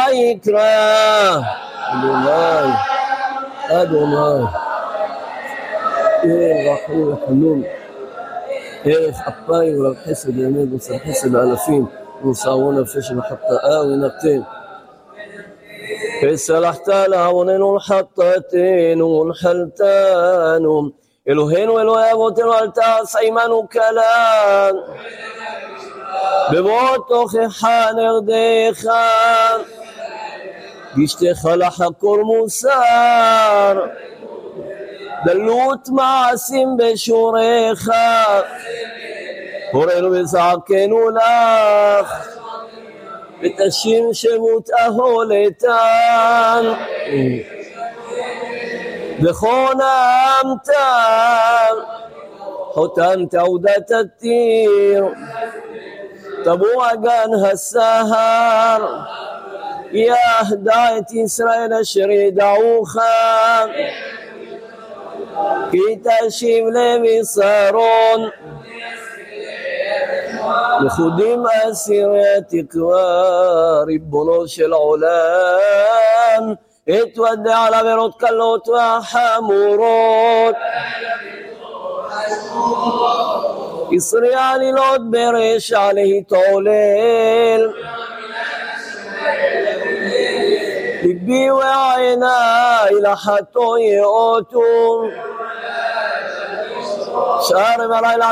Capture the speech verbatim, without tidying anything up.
ויקרא אדוני אדוני אל רחום וחנון ערך אפיים ורב חסד באמת וסר חסד אלפים ונשארו נפש וחטאה ונתן فسلحت לעווננו ולחטאתנו ונחלתנו אלוהינו אלוהי אבותינו אל תעש עמנו קלה במות תוכחה נרדך גשתך לחקור מוסר דלות מעשים בשורך הורינו וזעקנו לך ותשיר שמות אהולתן וחונמת חותן תעודת התיר טבוע גן הסהר יהדה את ישראל אשר ידעוך כי תשיב לבשרון לכודים אסירי התקווה ריבונו של עולם התוודע על עבירות קלות וחמורות ישרי עלילות ברשע להתעולל ליבי ועיניי לחטוא יאותו שער בלילה